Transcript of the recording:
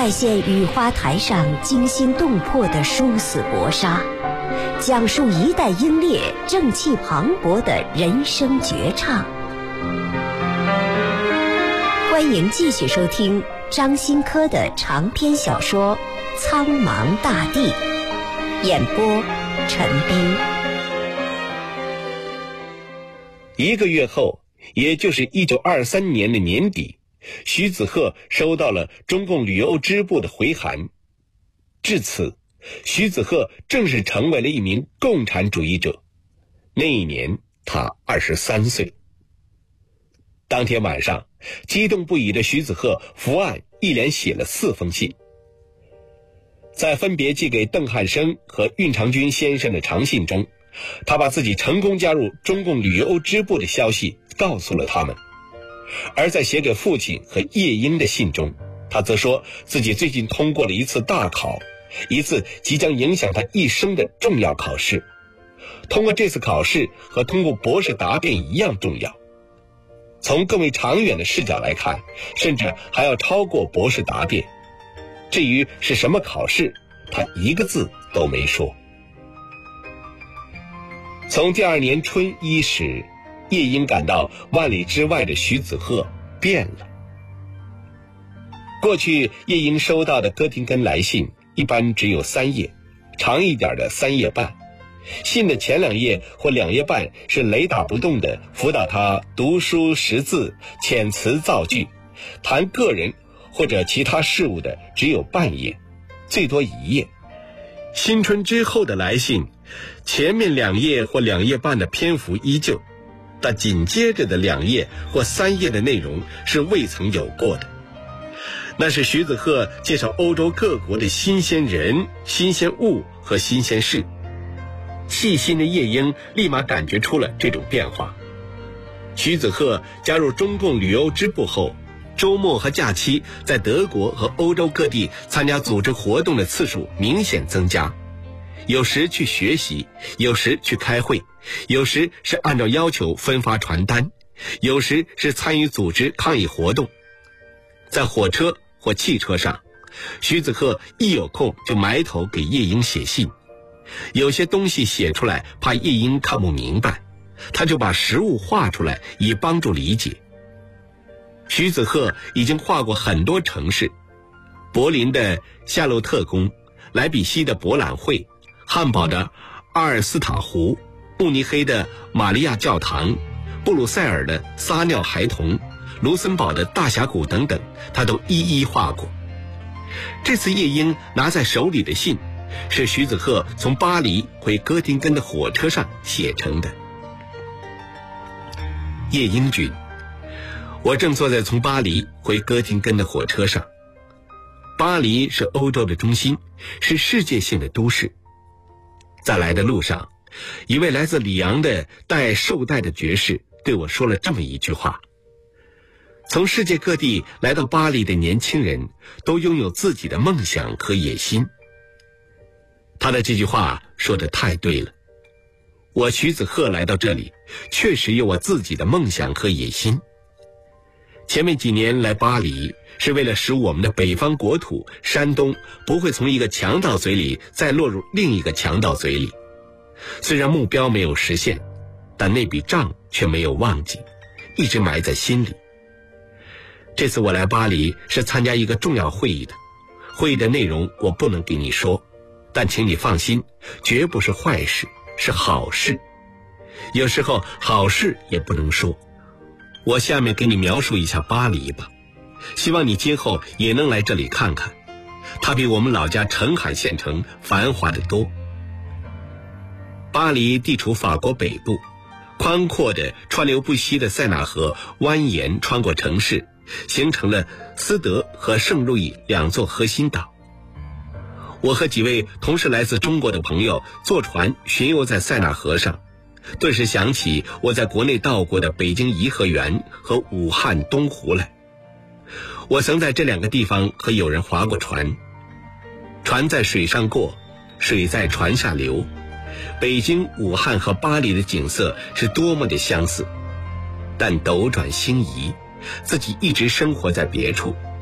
再现雨花台上惊心动魄的殊死搏杀，讲述一代英烈正气磅礴的人生绝唱。欢迎继续收听张新科的长篇小说《苍茫大地》，演播陈斌。 1个月后，也就是1923年的年底，徐子鹤收到了中共旅欧支部的回函。至此，徐子鹤正式成为了一名共产主义者。那一年他23岁。当天晚上，激动不已的徐子鹤伏案一连写了4封信。在分别寄给邓汉生和运长军先生的长信中，他把自己成功加入中共旅欧支部的消息告诉了他们。而在写给父亲和叶英的信中，他则说自己最近通过了一次大考，一次即将影响他一生的重要考试。通过这次考试和通过博士答辩一样重要。从更为长远的视角来看，甚至还要超过博士答辩。至于是什么考试，他一个字都没说。从第2年春伊始，叶英感到万里之外的徐子鹤变了。过去叶英收到的哥廷根来信一般只有3页，长一点的3页半。信的前2页或2页半是雷打不动的辅导他读书识字、遣词造句，谈个人或者其他事物的只有半页，最多1页。新春之后的来信，前面2页或2页半的篇幅依旧，但紧接着的2页或3页的内容是未曾有过的。那是徐子鹤介绍欧洲各国的新鲜人、新鲜物和新鲜事。细心的叶英立马感觉出了这种变化。徐子鹤加入中共旅欧支部后，周末和假期在德国和欧洲各地参加组织活动的次数明显增加，有时去学习，有时去开会，有时是按照要求分发传单，有时是参与组织抗议活动。在火车或汽车上，徐子鹤一有空就埋头给叶英写信。有些东西写出来怕叶英看不明白，他就把实物画出来以帮助理解。徐子鹤已经画过很多城市，柏林的夏洛特宫，莱比锡的博览会，汉堡的阿尔斯塔湖，慕尼黑的玛利亚教堂，布鲁塞尔的撒尿孩童，卢森堡的大峡谷等等，他都一一画过。这次叶英拿在手里的信是徐子鹤从巴黎回哥廷根的火车上写成的。叶英君，我正坐在从巴黎回哥廷根的火车上。巴黎是欧洲的中心，是世界性的都市。在来的路上，一位来自里昂的戴绶带的爵士对我说了这么一句话：从世界各地来到巴黎的年轻人都拥有自己的梦想和野心。他的这句话说得太对了。我徐子鹤来到这里，确实有我自己的梦想和野心。前面几年来巴黎，是为了使我们的北方国土山东不会从一个强盗嘴里再落入另一个强盗嘴里。虽然目标没有实现，但那笔账却没有忘记，一直埋在心里。这次我来巴黎是参加一个重要会议的，会议的内容我不能给你说，但请你放心，绝不是坏事，是好事。有时候好事也不能说。我下面给你描述一下巴黎吧，希望你今后也能来这里看看，它比我们老家澄海县城繁华得多。巴黎地处法国北部，宽阔的川流不息的塞纳河蜿蜒穿过城市，形成了斯德和圣路易2座核心岛。我和几位同是来自中国的朋友坐船巡游在塞纳河上，顿时想起我在国内到过的北京颐和园和武汉东湖来。我曾在这2个地方和友人划过船，船在水上过，水在船下流。北京、武汉和巴黎的景色是多么的相似，但斗转星移，自己一直生活在别处，